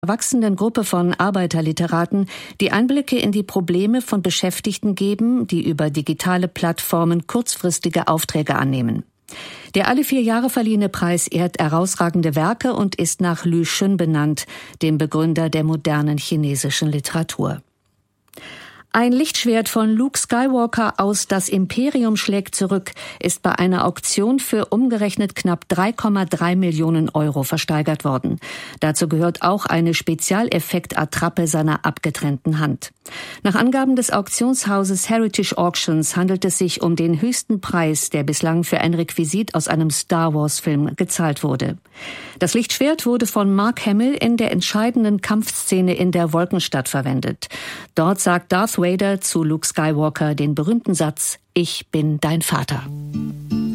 wachsenden Gruppe von Arbeiterliteraten, die Einblicke in die Probleme von Beschäftigten geben, die über digitale Plattformen kurzfristige Aufträge annehmen. Der alle 4 Jahre verliehene Preis ehrt herausragende Werke und ist nach Lu Xun benannt, dem Begründer der modernen chinesischen Literatur. Ein Lichtschwert von Luke Skywalker aus Das Imperium schlägt zurück ist bei einer Auktion für umgerechnet knapp 3,3 Millionen Euro versteigert worden. Dazu gehört auch eine Spezialeffekt-Attrappe seiner abgetrennten Hand. Nach Angaben des Auktionshauses Heritage Auctions handelt es sich um den höchsten Preis, der bislang für ein Requisit aus einem Star-Wars-Film gezahlt wurde. Das Lichtschwert wurde von Mark Hamill in der entscheidenden Kampfszene in der Wolkenstadt verwendet. Dort sagt Darth Vader zu Luke Skywalker den berühmten Satz: „Ich bin dein Vater."